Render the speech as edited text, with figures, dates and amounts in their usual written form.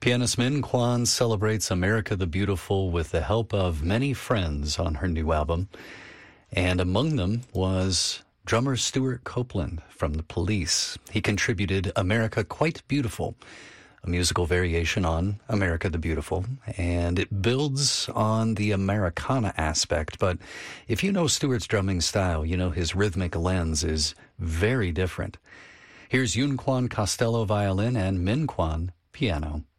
Pianist Min Kwan celebrates America the Beautiful with the help of many friends on her new album. And among them was drummer Stuart Copeland from The Police. He contributed America Quite Beautiful, a musical variation on America the Beautiful, and it builds on the Americana aspect. But if you know Stuart's drumming style, you know his rhythmic lens is very different. Here's Yun Kwan Costello violin and Min Kwan piano.